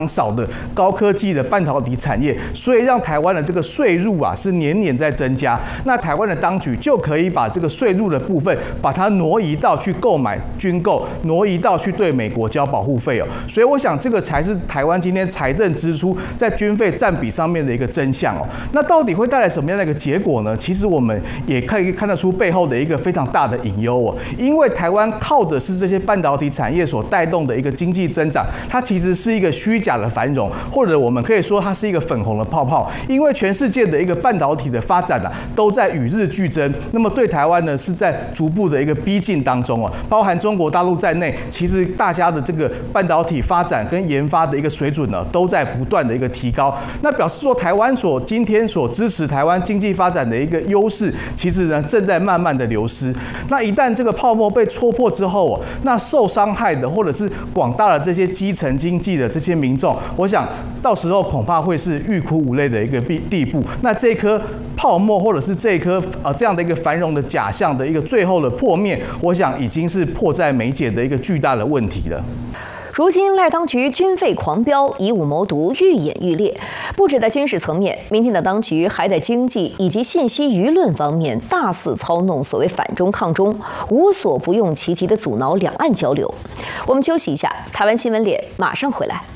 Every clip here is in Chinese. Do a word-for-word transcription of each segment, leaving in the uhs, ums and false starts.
少的高科技的半导体产业，所以让台湾的这个税入啊是年年在增加。那台湾的当局就可以把这个税入的部分，把它挪移到去购买军购，挪移到去对美国交保护费哦。所以我想这个才是台湾今天财政支出在军费占比上面的一个真相哦。那到底会带来什么样的一个结果呢？其实我们也可以看得出背后的一个非常大的隐忧哦。因为台湾靠的是这些半导体产业所带动的一个经济增长，它其实是一个虚假的繁荣，或者我们可以说它是一个粉红的泡泡。因为全世界的一个半导体的发展啊，都在与日俱增。那么对台湾呢，是在逐步的一个逼近当中哦，包含中国大陆在内，其实大家的这个半导体发展跟研发的一个水准呢，都在不断的一个提高。那表示说，台湾所今天所支持台湾经济发展的一个优势，其实呢正在慢慢的流失。那一旦这个泡沫被戳破之后哦，那受伤害的或者是广大的这些基层经济的这些民众，我想到时候恐怕会是欲哭无泪的一个地步。那这颗泡沫或者是这颗呃这样的一个繁荣的假象的一个最后的破灭，我想已经是迫在眉睫的一个巨大的问题了。 如今赖当局军费狂飙，以武谋独愈演愈烈。不止在军事层面，民进党当局还在经济以及信息舆论方面大肆操弄所谓反中抗中，无所不用其极地阻挠两岸交流。我们休息一下，台湾新闻脸马上回来。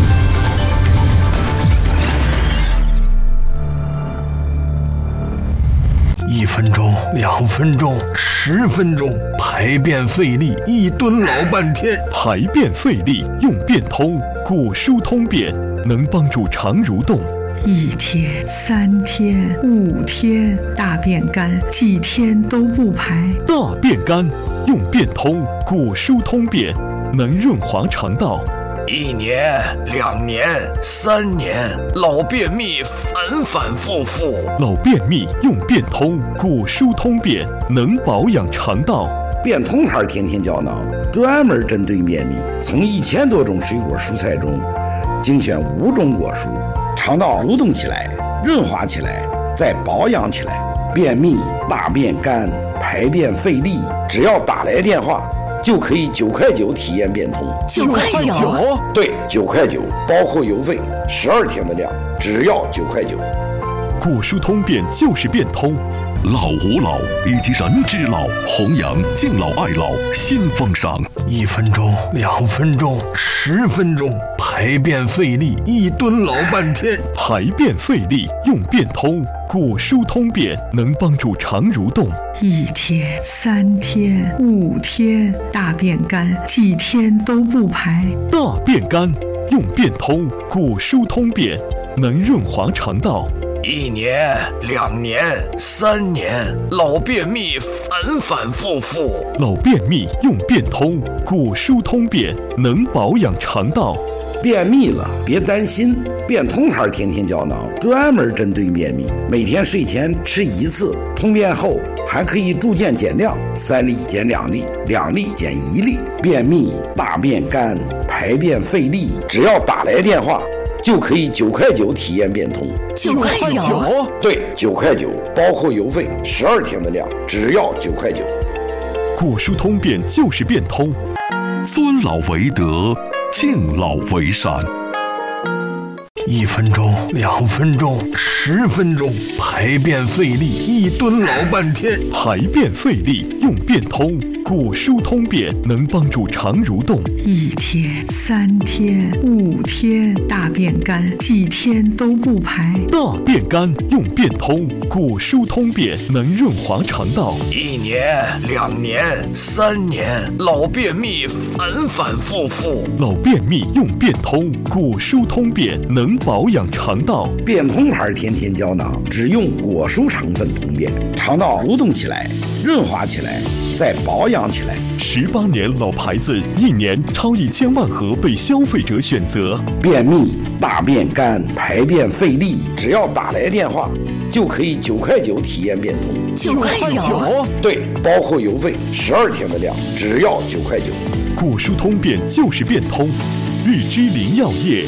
一分钟、两分钟、十分钟，排便费力，一蹲老半天。 排便费力用便通，果蔬通便能帮助肠蠕动。 一天、三天、五天，大便干，几天都不排。 大便干用便通，果蔬通便能润滑肠道。 一年、两年、三年，老便秘反反复复。 老便秘用便通，果蔬通便能保养肠道。 便通牌天天胶囊专门针对便秘，从一千多种水果蔬菜中精选五种果蔬，肠道蠕动起来，润滑起来，再保养起来。便秘、大便干、排便费力，只要打来电话。就可以九块九体验便通， 九块九， 对，九块九，包括邮费，十二天的量，只要九块九。 果蔬通便就是便通， 老吾老以及人之老，弘扬敬老爱老新风尚。 一分钟、两分钟、十分钟，排便费力，一蹲老半天。 排便费力用便通，果蔬通便能帮助肠蠕动。 一天、三天、五天，大便干，几天都不排。 大便干用便通，果蔬通便能润滑肠道。 一年、两年、三年，老便秘反反复复。 老便秘用便通，果蔬通便能保养肠道。 便秘了别担心，便通牌天天胶囊专门针对便秘，每天睡前吃一次，通便后还可以逐渐减量，三粒减两粒，两粒减一粒。便秘、大便干、排便费力，只要打来电话。就可以九块九体验便通， 九块九， 对，九块九，包括邮费，十二天的量，只要九块九。 果蔬通便就是便通， 尊老为德，敬老为善。 一分钟、两分钟、十分钟，排便费力，一蹲老半天。 排便费力用便通，果蔬通便能帮助肠蠕动。 一天、三天、五天，大便干，几天都不排。 大便干用便通，果蔬通便能润滑肠道。 一年、两年、三年，老便秘反反复复。 老便秘用便通，果蔬通便能保养肠道。 便通牌天天胶囊只用果蔬成分通便，肠道蠕动起来，润滑起来，再保养起来。 十八年老牌子，一年超一千万盒被消费者选择。 便秘、大便干、排便费力，只要打来电话，就可以九块九体验便通。 九块九， 对，包括邮费，十二天的量，只要九块九。 果蔬通便就是便通，日居林药业。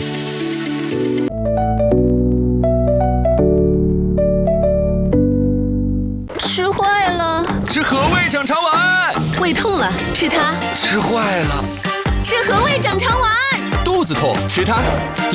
吃坏了， 吃和味整肠丸。 胃痛了，吃它。 吃坏了， 吃和味整肠丸。 肚子痛，吃它。